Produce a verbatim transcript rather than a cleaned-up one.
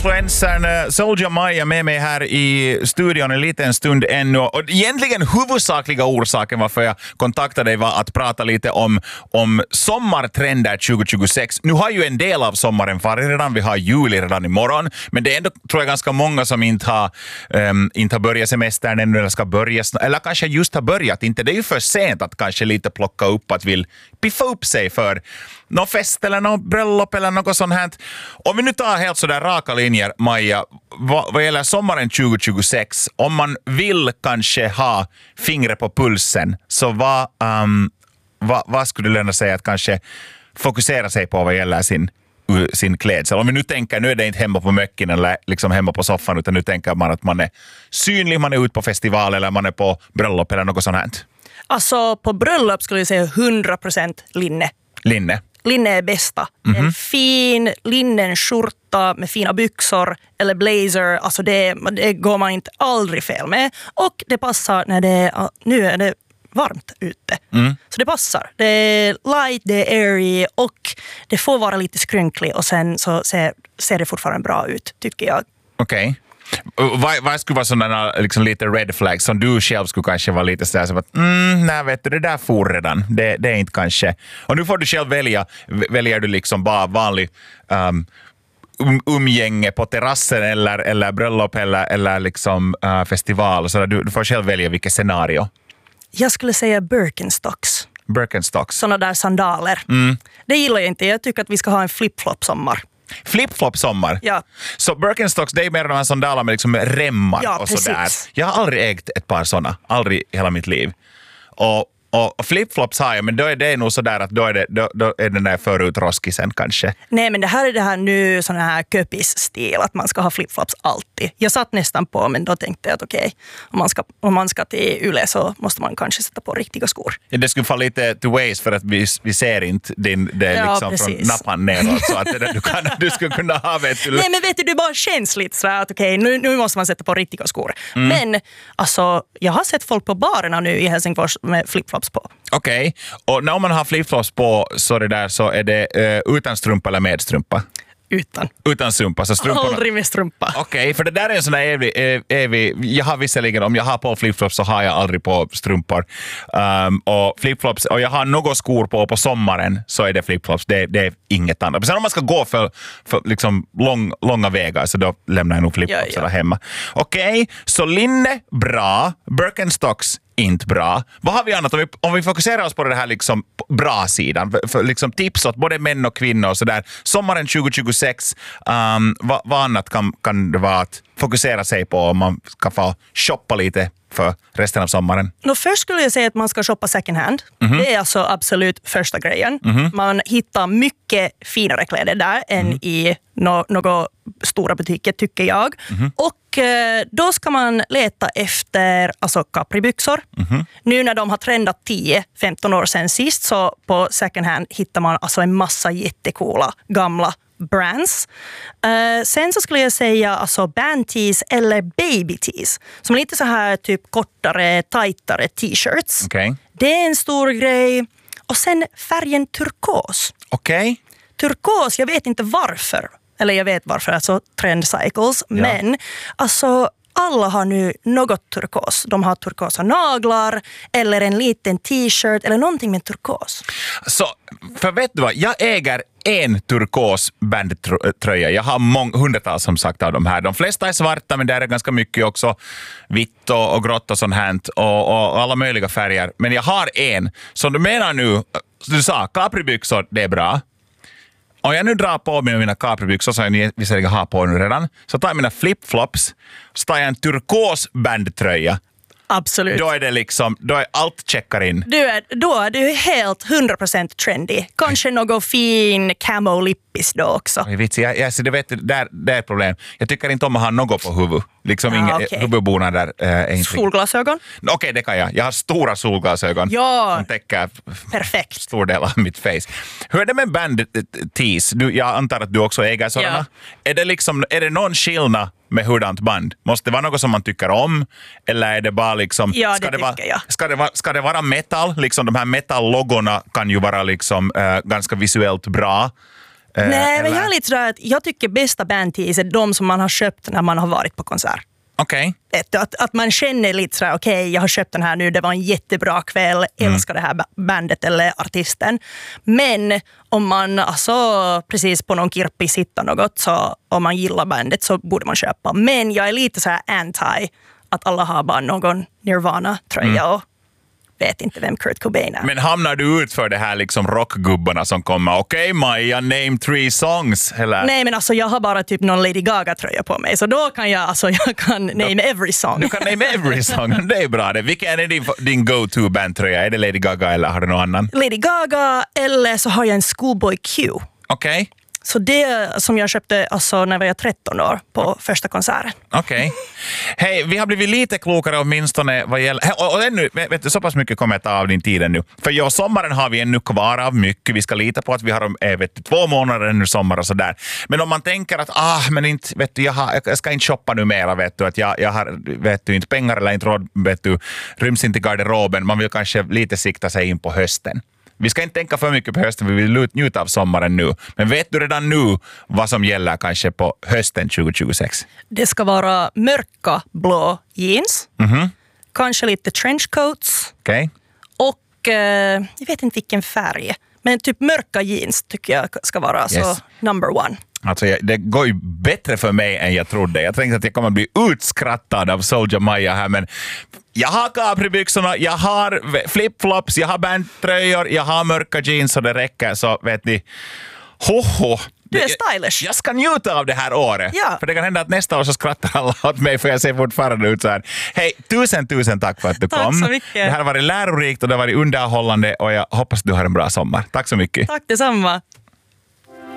influencern Soldier Maja med mig här i studion en liten stund ännu. Och egentligen huvudsakliga orsaken varför jag kontaktade dig var att prata lite om, om sommartrender tjugo tjugosex. Nu har ju en del av sommaren farit redan, vi har juli redan imorgon, men det är ändå, tror jag, ganska många som inte har, um, inte har börjat semestern ännu eller ska börja, eller kanske just har börjat. Inte det är ju för sent att kanske lite plocka upp, att vill piffa upp sig för någon fest eller någon bröllop eller något sånt här. Om vi nu tar helt sådär raka linjer, Maja, vad, vad gäller sommaren tjugo tjugosex, om man vill kanske ha fingret på pulsen, så vad, um, vad, vad skulle du löna säga att kanske fokusera sig på vad gäller sin, sin klädsel? Om vi nu tänker, nu är det inte hemma på möcken eller liksom hemma på soffan, utan nu tänker man att man är synlig, man är ute på festival eller man är på bröllop eller något sånt här. Alltså på bröllop skulle jag säga hundra procent linne. Linne? Linne är bästa. Mm-hmm. En fin linnenskjorta med fina byxor eller blazer. Alltså det, det går man inte aldrig fel med. Och det passar när det är, nu är det varmt ute. Mm. Så det passar. Det är light, det är airy och det får vara lite skrynklig. Och sen så ser, ser det fortfarande bra ut, tycker jag. Okej. Okay. Vad, vad skulle vara sådana liksom lite red flags som du själv skulle kanske vara lite sådär som att mm, nej vet du, det där for redan. Det, det är inte kanske. Och nu får du själv välja. Väljer du liksom bara vanlig um, um, umgänge på terrassen eller, eller bröllop eller, eller liksom uh, festival. Så du, du får själv välja vilket scenario. Jag skulle säga Birkenstocks. Birkenstocks. Sådana där sandaler. Mm. Det gillar jag inte. Jag tycker att vi ska ha en flip-flop-sommar. Flip-flop-sommar? Ja. Så Birkenstocks, det är mer de här sandaler med liksom remmar ja, och precis. sådär. Jag har aldrig ägt ett par sådana. Aldrig i hela mitt liv. Och, och flip-flops har jag, men då är det nog sådär att då är, det, då, då är den där förut roskisen kanske. Nej, men det här är det här nu sån här köpis-stil, att man ska ha flip-flops alltid. Jag satt nästan på, men då tänkte jag att okej, okay, om, man ska, om man ska till Yle så måste man kanske sätta på riktiga skor. Ja, det skulle falla lite to waste för att vi, vi ser inte din, det ja, liksom precis. Från nappan neråt. Så att det, du, kan, du skulle kunna ha vet du. Nej, men vet du, du bara känns lite så att okej, okay, nu, nu måste man sätta på riktiga skor. Mm. Men alltså, jag har sett folk på barerna nu i Helsingfors med flip-flops på. Okej, okay. Och när man har flip-flops på så, det där, så är det uh, utan strumpa eller med strumpa? Utan. Utan strumpa. Så strumporna... Aldrig med strumpa. Okej, okay, för det där är en sån där evig, evig... Jag har visserligen, om jag har på flipflops så har jag aldrig på strumpor. Um, och flipflops, och jag har några skor på på sommaren så är det flipflops. Det, det är inget annat. Men sen om man ska gå för, för liksom lång, långa vägar så då lämnar jag nog flipflops ja, ja. hemma. Okej, okay, så linne, bra. Birkenstocks, inte bra. Vad har vi annat? Om vi, om vi fokuserar oss på det här liksom bra sidan, för, för liksom tips åt både män och kvinnor och sådär. Sommaren tjugo tjugosex, um, vad, vad annat kan, kan det vara att fokusera sig på om man ska få shoppa lite för resten av sommaren? No, först skulle jag säga att man ska shoppa second hand. Mm-hmm. Det är alltså absolut första grejen. Mm-hmm. Man hittar mycket finare kläder där än mm-hmm. i no- några stora butiker, tycker jag. Mm-hmm. Och eh, då ska man leta efter alltså Capri-byxor. Mm-hmm. Nu när de har trendat tio femton år sedan sist, så på second hand hittar man alltså en massa jättekola gamla brands. Uh, sen så skulle jag säga alltså band tees eller baby tees. Som lite så här typ kortare, tajtare t-shirts. Okay. Det är en stor grej. Och sen färgen turkos. Okej. Okay. Turkos, jag vet inte varför. Eller jag vet varför, alltså trend cycles. Ja. Men alltså alla har nu något turkos. De har turkosa naglar eller en liten t-shirt eller någonting med turkos. Så, för vet du vad? Jag äger en turkos bandtröja. Jag har mång, hundratals som sagt av de här. De flesta är svarta, men där är ganska mycket också vitt och, och grått och sånt här. Och, och alla möjliga färger. Men jag har en. Så du menar nu, du sa Capri-byxor, det är bra. Om jag nu drar på mig mina Capri-byxor som jag visserligen har på nu redan, så tar jag mina flip-flops, så tar jag en turkos bandtröja. Absolut. Då är det liksom, då är allt checkar in. Du är, då är du helt hundra procent trendy. Kanske någon fin camo lippis då också. Jag vet, jag, jag, det, vet, där, det är ett problem. Jag tycker inte om att ha något på huvud. Liksom ja, inga okay. huvudbonar där. Äh, solglasögon? Okej, okay, det kan jag. Jag har stora solglasögon. Ja, som täcker perfekt. Stor del av mitt face. Hur är det med band tees? Du, jag antar att du också äger sådana. Ja. Är det liksom, är det någon skillnad med hurdant band? Måste det vara något som man tycker om? Eller är det bara liksom... Ja, ska det, det vara, jag. Ska det vara, ska det vara metal? Liksom de här metal-logorna kan ju vara liksom äh, ganska visuellt bra. Eh, Nej, eller? men jag är lite sådär att jag tycker bästa bandtees är de som man har köpt när man har varit på konsert. Okej. Okay. Att, att man känner lite sådär, okej, okay, jag har köpt den här nu, det var en jättebra kväll, mm. älskar det här bandet eller artisten. Men om man alltså precis på någon kirpis hittar något, så om man gillar bandet så borde man köpa. Men jag är lite så här anti att alla har bara någon Nirvana-tröja mm. och vet inte vem Kurt Cobain är. Men hamnar du ut för det här liksom rockgubbarna som kommer, okej okay, Maja, name three songs? Eller? Nej, men alltså jag har bara typ någon Lady Gaga-tröja på mig, så då kan jag, alltså jag kan name every song. Du kan name every song, det är bra det. Vilken är din, din go-to-bandtröja? Är det Lady Gaga eller har du någon annan? Lady Gaga, eller så har jag en Schoolboy Q. Okej. Okay. Så det som jag köpte alltså när jag var tretton år på första konserten. Okej. Okay. Hej, vi har blivit lite klokare åtminstone vad gäller... Hey, och, och ännu, vet du, så pass mycket kommer jag ta av din tid ännu. För ja, sommaren har vi ännu kvar av mycket. Vi ska lita på att vi har äh, vet du, två månader ännu sommar och sådär. Men om man tänker att ah, men inte, vet du, jag, har, jag ska inte shoppa nu mera, vet du. Att jag, jag har, vet du, inte pengar eller inte råd, vet du, ryms inte i garderoben. Man vill kanske lite sikta sig in på hösten. Vi ska inte tänka för mycket på hösten, vi vill njuta av sommaren nu. Men vet du redan nu vad som gäller kanske på hösten tjugo tjugosex? Det ska vara mörka blå jeans. Mm-hmm. Kanske lite trenchcoats. Okay. Och eh, jag vet inte vilken färg. Men typ mörka jeans tycker jag ska vara yes. så number one. Alltså, det går ju bättre för mig än jag trodde. Jag tänkte att jag kommer bli utskrattad av Soulja Maja här, men jag har Capri-byxorna, jag har flipflops, jag har bandtröjor, jag har mörka jeans och det räcker, så vet ni, hoho. Du är stylish. Jag, jag ska njuta av det här året. Ja. För det kan hända att nästa år så skrattar alla åt mig för jag ser fortfarande ut så här. Hej, tusen, tusen tack för att du tack kom. Så mycket. Det här har varit lärorikt och det har varit underhållande och jag hoppas att du har en bra sommar. Tack så mycket. Tack detsamma.